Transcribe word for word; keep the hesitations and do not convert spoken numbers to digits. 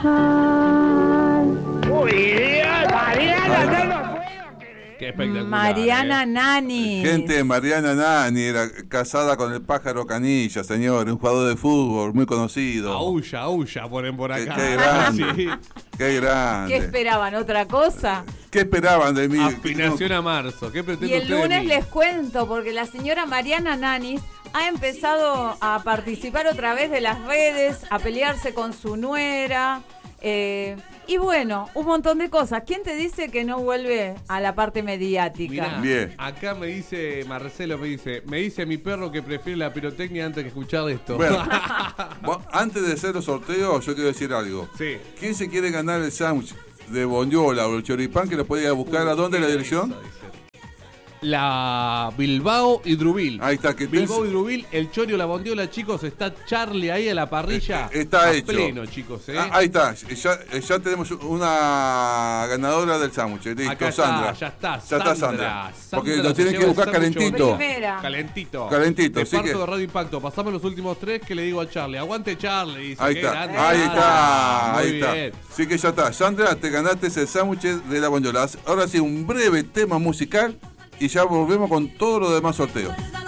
Uy, Mariana, no lo puedo creer. Qué espectacular. Mariana eh. Nani. Gente, Mariana Nani era casada con el Pájaro Canilla, señor, un jugador de fútbol muy conocido. Aulla, aulla, ponen por Qué, acá. qué grande, Sí. qué grande. ¿Qué esperaban? ¿Otra cosa? ¿Qué esperaban de mí? Aspiración a marzo. ¿Qué pretende Y el usted de lunes mí? les cuento, porque la señora Mariana Nanis ha empezado a participar otra vez de las redes, a pelearse con su nuera. Eh, y bueno, un montón de cosas. ¿Quién te dice que no vuelve a la parte mediática? Mirá, Bien. acá me dice, Marcelo me dice, me dice mi perro que prefiere la pirotecnia antes que escuchar esto. Bueno, bueno, antes de hacer los sorteos, yo quiero decir algo. Sí. ¿Quién se quiere ganar el sándwich de bondiola o el choripán que lo puede ir a buscar? ¿A dónde la dirección? La Bilbao y Drubil. Ahí está, que Bilbao tenés- y Drubil, el chorio, la bondiola, chicos, está Charlie ahí a la parrilla. Eh, está a hecho. pleno, chicos, ¿eh? Ah, ahí está, ya, ya tenemos una ganadora del sándwich. Listo, Acá está, Sandra. ya está, Ya está Sandra. Sandra. Porque Sandra lo se tienen lleva que el buscar sándwich calentito. Primera. Calentito. Calentito, De así parto que- de Radio Impacto. Pasame los últimos tres que le digo a Charlie. Aguante Charlie. Dice, Ahí qué está, grande. ahí Ah, está, muy ahí está. bien. Sí que ya está. Sandra, te ganaste el sándwich de la bondiola. Ahora sí, un breve tema musical y ya volvemos con todo lo demás sorteo.